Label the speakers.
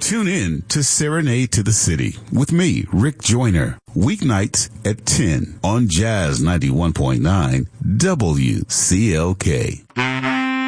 Speaker 1: Tune in to Serenade to the City with me, Rick Joyner, weeknights at 10 on Jazz 91.9 WCLK.